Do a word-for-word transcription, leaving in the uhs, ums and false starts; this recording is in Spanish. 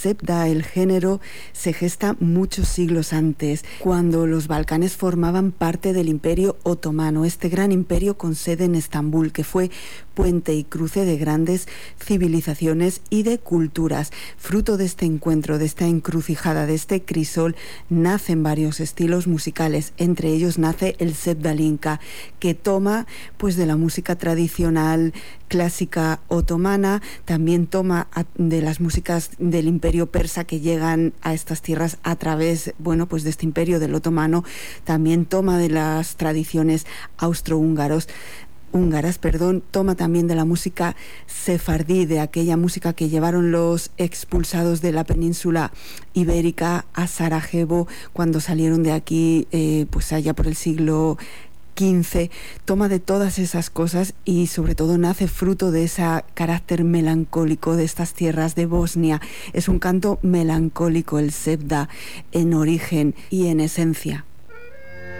Sebda, el género, se gesta muchos siglos antes, cuando los Balcanes formaban parte del Imperio Otomano, este gran imperio con sede en Estambul, que fue puente y cruce de grandes civilizaciones y de culturas. Fruto de este encuentro, de esta encrucijada, de este crisol, nacen varios estilos musicales. Entre ellos nace el Sebdalinka, que toma pues de la música tradicional clásica otomana, también toma de las músicas del imperio persa que llegan a estas tierras a través, bueno, pues de este imperio del otomano, también toma de las tradiciones austrohúngaros húngaras, perdón, toma también de la música sefardí, de aquella música que llevaron los expulsados de la península ibérica a Sarajevo cuando salieron de aquí, eh, pues allá por el siglo quince, toma de todas esas cosas y sobre todo nace fruto de ese carácter melancólico de estas tierras de Bosnia. Es un canto melancólico el Sebda en origen y en esencia.